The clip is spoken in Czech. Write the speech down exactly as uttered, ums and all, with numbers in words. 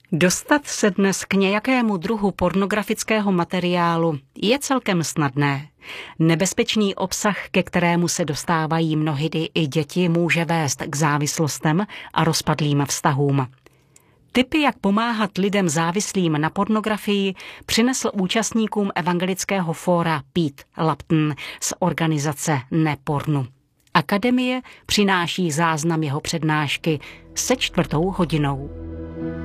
Dostat se dnes k nějakému druhu pornografického materiálu je celkem snadné. Nebezpečný obsah, ke kterému se dostávají mnohdy i děti, může vést k závislostem a rozpadlým vztahům. Tipy, jak pomáhat lidem závislým na pornografii, přinesl účastníkům evangelického fóra Pete Lapton z organizace Nepornu. Akademie přináší záznam jeho přednášky se čtvrtou hodinou.